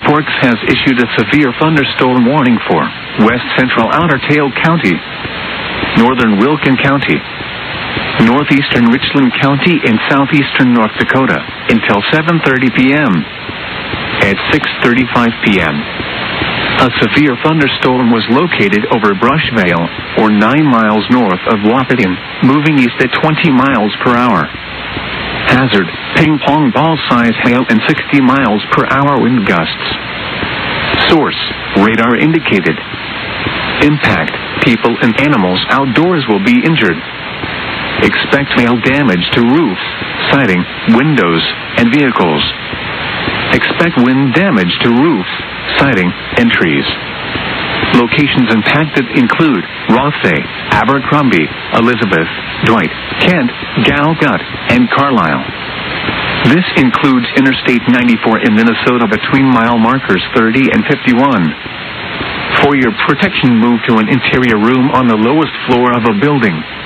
Forks has issued a severe thunderstorm warning for west central Otter Tail County, northern Wilkin County, northeastern Richland County, and southeastern North Dakota until 7:30 p.m. At 6:35 p.m., a severe thunderstorm was located over Brushvale, or 9 miles north of Wahpeton, moving east at 20 miles per hour. Hazard, ping-pong ball-size hail and 60 miles per hour wind gusts. Source, radar indicated. Impact, people and animals outdoors will be injured. Expect hail damage to roof, siding, windows, and vehicles. Expect wind damage to roof, siding, and trees. Locations impacted include Rothsay, Abercrombie, Elizabeth, Dwight, Kent, Galgut, and Carlisle. This includes Interstate 94 in Minnesota between mile markers 30 and 51. For your protection, move to an interior room on the lowest floor of a building.